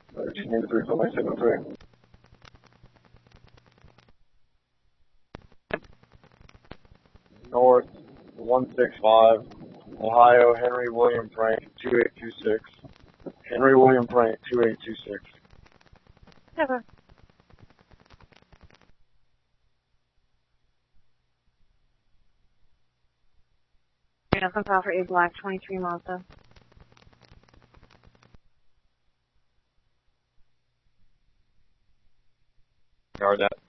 1383, somebody 73. North 165, Ohio, Henry William Frank, 2826. Henry William Frank, 2826. Never. Nothing file for A Black, 23 Mazda. Guard that.